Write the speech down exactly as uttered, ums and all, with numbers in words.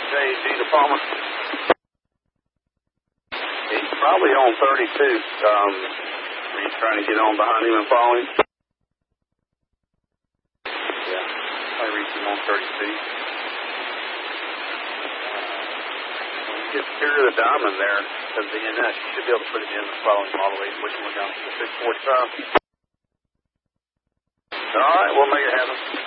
J G to Palmer. He's probably on thirty-two. Um, are you trying to get on behind him and follow him? Yeah, I reach him on thirty-two. When you get clear to the diamond there, at the N S, you should be able to put him in and follow him all the way, push him down to the six forty-five. All right, we'll make it happen.